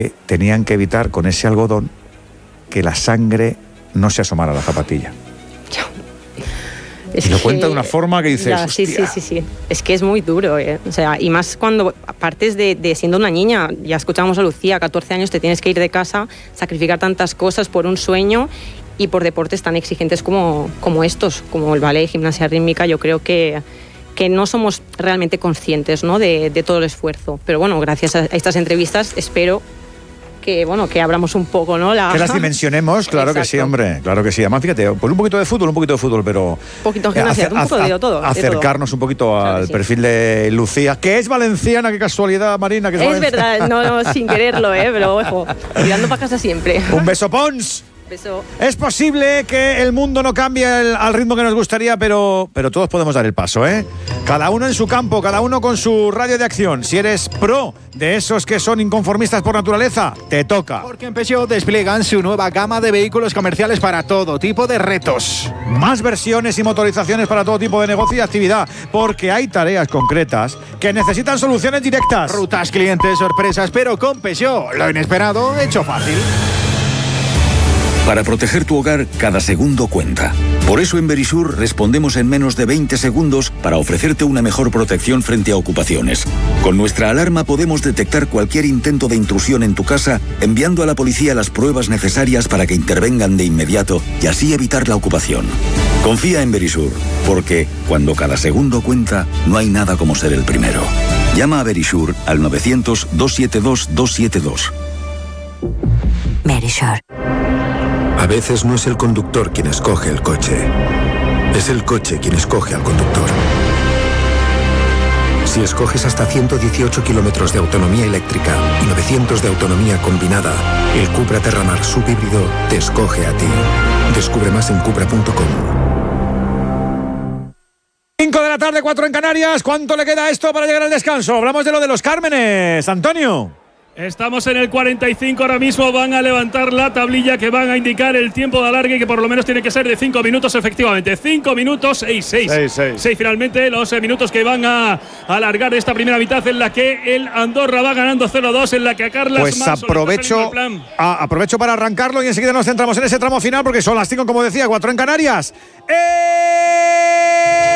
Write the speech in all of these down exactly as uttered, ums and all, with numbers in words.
tenían que evitar con ese algodón que la sangre no se asomara a la zapatilla. Es y lo que, cuenta de una forma que dices, ya, sí, sí, sí, sí. Es que es muy duro, ¿eh? O sea, y más cuando partes de, de siendo una niña, ya escuchamos a Lucía, catorce años, te tienes que ir de casa, sacrificar tantas cosas por un sueño y por deportes tan exigentes como, como estos, como el ballet, gimnasia rítmica. Yo creo que, que no somos realmente conscientes, ¿no?, de, de todo el esfuerzo. Pero bueno, gracias a estas entrevistas espero que bueno que abramos un poco, ¿no? La... Que las dimensionemos, claro. Exacto. Que sí, hombre, claro que sí. Además, fíjate, pues un poquito de fútbol, un poquito de fútbol, pero... Un poquito de gimnasia, hacer, un poco de todo. Acercarnos de todo. un poquito al claro, sí. perfil de Lucía, que es valenciana, qué casualidad, Marina. Que es es verdad, no, no, sin quererlo, ¿eh? Pero ojo, tirando para casa siempre. Un beso, Pons. Beso. Es posible que el mundo no cambie el, al ritmo que nos gustaría, pero, pero todos podemos dar el paso, ¿eh? Cada uno en su campo, cada uno con su radio de acción. Si eres pro de esos que son inconformistas por naturaleza, te toca. Porque en Peugeot despliegan su nueva gama de vehículos comerciales para todo tipo de retos. Más versiones y motorizaciones para todo tipo de negocio y actividad, porque hay tareas concretas que necesitan soluciones directas. Rutas, clientes, sorpresas, pero con Peugeot, lo inesperado hecho fácil. Para proteger tu hogar, cada segundo cuenta. Por eso en Verisur respondemos en menos de veinte segundos para ofrecerte una mejor protección frente a ocupaciones. Con nuestra alarma podemos detectar cualquier intento de intrusión en tu casa, enviando a la policía las pruebas necesarias para que intervengan de inmediato y así evitar la ocupación. Confía en Verisur, porque cuando cada segundo cuenta, no hay nada como ser el primero. Llama a Verisur al novecientos, doscientos setenta y dos, doscientos setenta y dos. Verisur. A veces no es el conductor quien escoge el coche, es el coche quien escoge al conductor. Si escoges hasta ciento dieciocho kilómetros de autonomía eléctrica y novecientos de autonomía combinada, el Cupra Terramar subhíbrido te escoge a ti. Descubre más en cupra punto com. cinco de la tarde, cuatro en Canarias. ¿Cuánto le queda a esto para llegar al descanso? Hablamos de lo de los Cármenes, Antonio. Estamos en el cuarenta y cinco ahora mismo, van a levantar la tablilla que van a indicar el tiempo de alargue, que por lo menos tiene que ser de cinco minutos efectivamente. cinco minutos y seis. seis finalmente los minutos que van a alargar esta primera mitad en la que el Andorra va ganando cero dos, en la que a Carlas Pues Manso aprovecho, a, aprovecho para arrancarlo y enseguida nos centramos en ese tramo final porque son las cinco, como decía, cuatro en Canarias. ¡Eh!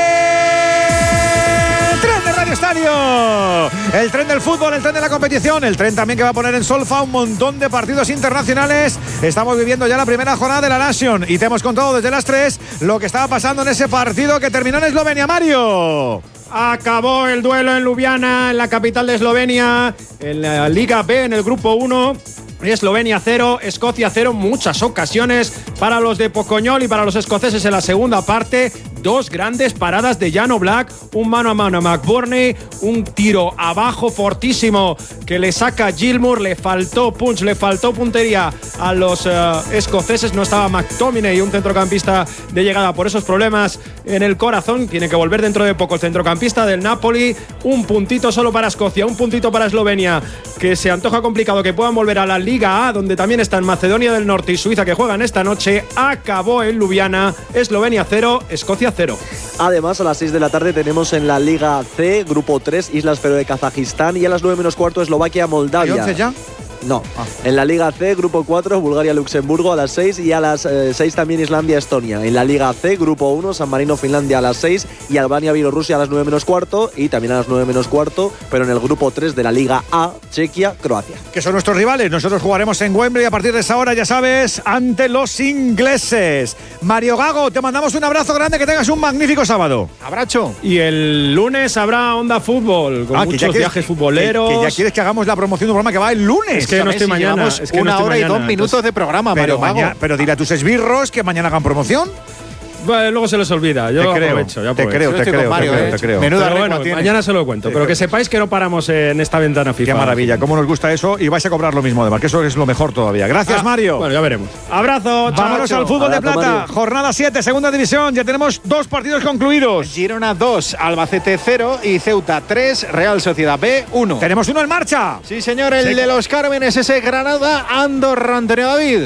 Estadio, el tren del fútbol, el tren de la competición, el tren también que va a poner en solfa un montón de partidos internacionales. Estamos viviendo ya la primera jornada de la Nation y te hemos contado desde las tres lo que estaba pasando en ese partido que terminó en Eslovenia, Mario. Acabó el duelo en Ljubljana, en la capital de Eslovenia, en la Liga B, en el grupo uno. Eslovenia cero, Escocia cero, muchas ocasiones para los de Pocoñol y para los escoceses en la segunda parte. Dos grandes paradas de Jan Oblak, un mano a mano a McBurney, un tiro abajo fortísimo que le saca Gilmour, le faltó punch, le faltó puntería a los uh, escoceses, no estaba McTominay, un centrocampista de llegada por esos problemas en el corazón, tiene que volver dentro de poco el centrocampista del Napoli. Un puntito solo para Escocia, un puntito para Eslovenia, que se antoja complicado que puedan volver a la Liga A, donde también están Macedonia del Norte y Suiza, que juegan esta noche. Acabó en Ljubljana, Eslovenia cero, Escocia cero. Además, a las seis de la tarde tenemos en la Liga C, Grupo tres, Islas Feroe de Kazajistán, y a las nueve menos cuarto, Eslovaquia, Moldavia. ¿Hay once ya? No. Ah. En la Liga C, Grupo cuatro, Bulgaria-Luxemburgo a las seis, y a las eh, seis también Islandia-Estonia. En la Liga C, Grupo uno, San Marino-Finlandia a las seis y Albania-Bielorrusia a las nueve menos cuarto, y también a las nueve menos cuarto, pero en el Grupo tres de la Liga A, Chequia-Croacia. Que son nuestros rivales. Nosotros jugaremos en Wembley a partir de esa hora, ya sabes, ante los ingleses. Mario Gago, te mandamos un abrazo grande, que tengas un magnífico sábado. Abrazo. Y el lunes habrá Onda Fútbol, con ah, muchos viajes que, futboleros. Que, que ya quieres que hagamos la promoción de un programa que va el lunes. Es que no estoy mañana, es que una no estoy hora mañana, y dos minutos entonces, de programa, pero, Mario mañana, pero dile a tus esbirros que mañana hagan promoción. Bueno, luego se les olvida. Yo te creo, aprovecho, yo te creo, te creo, Mario, te creo, eh. te creo. Menuda pero bueno, tiene. Mañana se lo cuento. Te pero creo. Que sepáis que no paramos en esta ventana FIFA. Qué maravilla, cómo nos gusta eso, y vais a cobrar lo mismo además, que eso es lo mejor todavía. Gracias, ah, Mario. Bueno, ya veremos. Abrazo. Vámonos chao, al fútbol Abrazo, de plata. Mario. Jornada siete, segunda división. Ya tenemos dos partidos concluidos. Girona dos, Albacete cero y Ceuta tres, Real Sociedad B uno. Tenemos uno en marcha. Sí, señor, el Sí. de los Cármenes, ese Granada Andorra, Antonio David.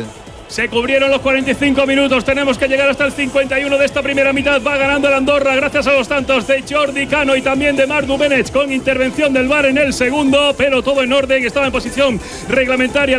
Se cubrieron los cuarenta y cinco minutos. Tenemos que llegar hasta el cincuenta y uno de esta primera mitad. Va ganando el Andorra gracias a los tantos de Jordi Cano y también de Marc Dumenech, con intervención del V A R en el segundo, pero todo en orden. Estaba en posición reglamentaria